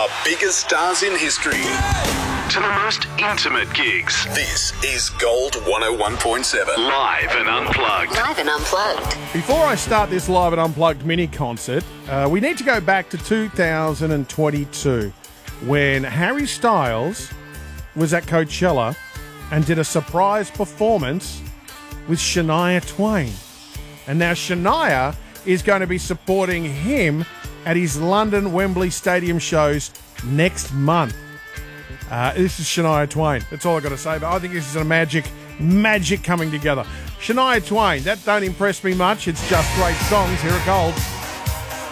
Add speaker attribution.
Speaker 1: the biggest stars in history
Speaker 2: To the most intimate gigs.
Speaker 1: This is Gold 101.7.
Speaker 2: Live and unplugged.
Speaker 3: Live and unplugged.
Speaker 4: Before I start this Live and Unplugged mini concert, we need to go back to 2022 when Harry Styles was at Coachella and did a surprise performance with Shania Twain. And now Shania is going to be supporting him at his London Wembley Stadium shows next month. This is Shania Twain. That's all I've got to say. But I think this is a magic coming together. Shania Twain, that don't impress me much. It's just great songs. Here at Gold